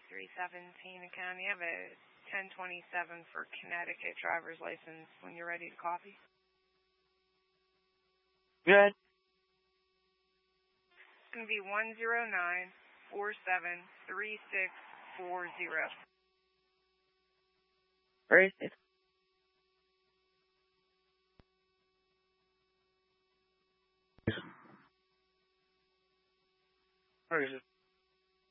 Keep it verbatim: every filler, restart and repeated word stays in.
three seventeen County. I have a ten twenty-seven for Connecticut driver's license when you're ready to copy. Good. It's going to be one zero nine four seven three six four zero. Very safe. Where is it?